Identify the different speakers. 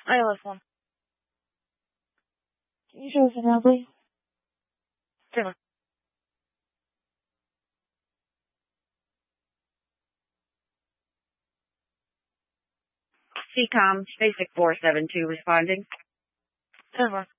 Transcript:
Speaker 1: ILS-1.
Speaker 2: Can you show us now, please?
Speaker 1: Taylor.
Speaker 3: CCOM, Basic 472 responding.
Speaker 1: Taylor.